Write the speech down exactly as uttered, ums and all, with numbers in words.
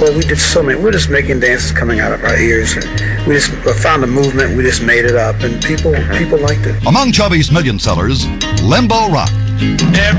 Well, we did so many. We're just making dances coming out of our ears. And we just found a movement. We just made it up, and people people liked it. Among Chubby's million sellers, Limbo Rock.